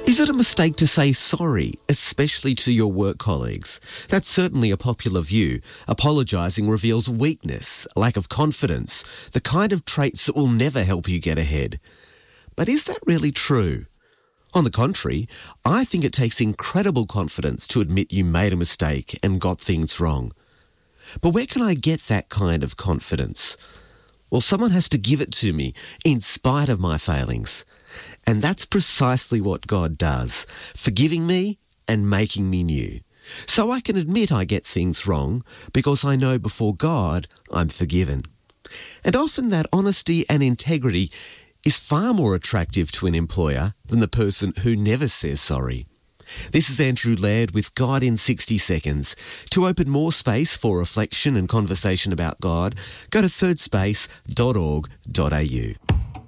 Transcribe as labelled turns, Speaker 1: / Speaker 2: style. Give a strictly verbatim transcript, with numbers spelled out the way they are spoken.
Speaker 1: Is it a mistake to say sorry, especially to your work colleagues? That's certainly a popular view. Apologising reveals weakness, lack of confidence, the kind of traits that will never help you get ahead. But is that really true? On the contrary, I think it takes incredible confidence to admit you made a mistake and got things wrong. But where can I get that kind of confidence? Well, someone has to give it to me in spite of my failings. And that's precisely what God does, forgiving me and making me new. So I can admit I get things wrong because I know before God I'm forgiven. And often that honesty and integrity is far more attractive to an employer than the person who never says sorry. This is Andrew Laird with God in sixty seconds. To open more space for reflection and conversation about God, go to third space dot org dot a u.